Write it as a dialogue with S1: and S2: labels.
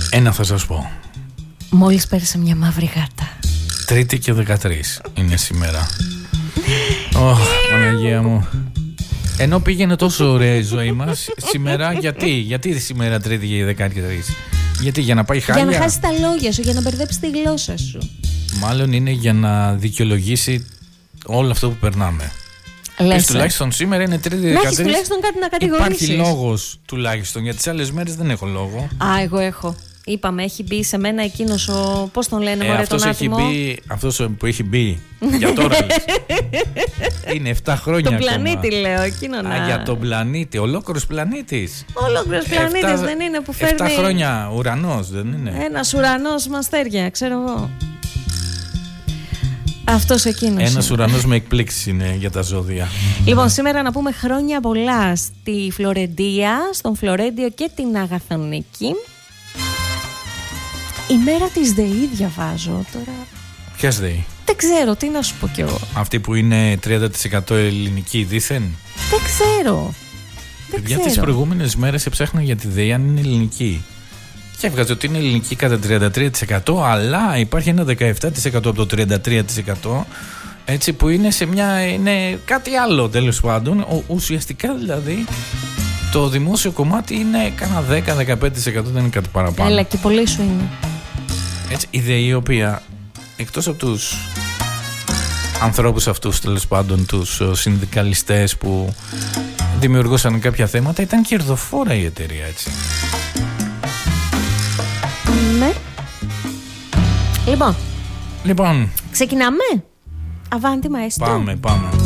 S1: Ένα θα σας πω.
S2: Μόλις πέρασε μια μαύρη γάτα.
S1: 3η και 13 είναι σήμερα. Παναγία μου. Ενώ πήγαινε τόσο ωραία η ζωή μας, σήμερα γιατί σήμερα 3η και 13? Γιατί για να πάει χάλια?
S2: Για να χάσει τα λόγια σου, για να μπερδέψει τη γλώσσα σου.
S1: Μάλλον είναι για να δικαιολογήσει όλο αυτό που περνάμε. Πες τουλάχιστον σήμερα είναι 3η 13.
S2: Να έχεις τουλάχιστον κάτι να κατηγορήσεις.
S1: Υπάρχει λόγος τουλάχιστον, για τις άλλες μέρες δεν έχω λόγο.
S2: Εγώ έχω. Είπαμε, έχει μπει σε μένα εκείνος ο. Πώς τον λένε, μωρέ, τον άτιμο.
S1: Αυτός που έχει μπει. Για τώρα λες. Είναι 7 χρόνια.
S2: Τον πλανήτη λέω, εκείνο να.
S1: Για τον πλανήτη, ολόκληρος πλανήτης.
S2: Ολόκληρος πλανήτης δεν είναι που φέρνει.
S1: 7 χρόνια ουρανός, δεν είναι?
S2: Ένας ουρανός μαστέρια, ξέρω εγώ. Αυτός εκείνος.
S1: Ένας ουρανός με εκπλήξεις είναι για τα ζώδια.
S2: Λοιπόν, σήμερα να πούμε χρόνια πολλά στη Φλωρεντία, στον Φλωρέντιο και την Αγαθονίκη. Η μέρα της ΔΕΗ διαβάζω τώρα.
S1: Ποιας ΔΕΗ?
S2: Δεν ξέρω, τι να σου πω κι εγώ.
S1: Αυτή που είναι 30% ελληνική δήθεν.
S2: Δεν ξέρω.
S1: Για τις προηγούμενες μέρες έψαχνα για τη ΔΕΗ αν είναι ελληνική. Και έβγαζε ότι είναι ελληνική κατά 33%, αλλά υπάρχει ένα 17% από το 33%, έτσι, που είναι σε είναι κάτι άλλο τέλος πάντων. Ουσιαστικά δηλαδή το δημόσιο κομμάτι είναι κάνα 10-15%, δεν είναι κάτι παραπάνω.
S2: Έλα, και πολύ σου είναι.
S1: Έτσι, η ΔΕΗ, η οποία εκτός από τους ανθρώπους αυτούς τέλος πάντων, τους συνδικαλιστές που δημιουργούσαν κάποια θέματα, ήταν κερδοφόρα η εταιρεία, έτσι.
S2: Ναι. Λοιπόν.
S1: Λοιπόν.
S2: Ξεκινάμε. Αβάντι μαέστρο.
S1: Πάμε.